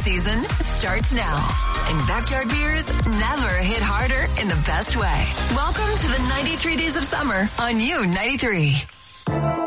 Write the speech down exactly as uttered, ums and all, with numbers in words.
season starts now. And backyard beers never hit harder in the best way. Welcome to the ninety-three Days of Summer on U ninety-three.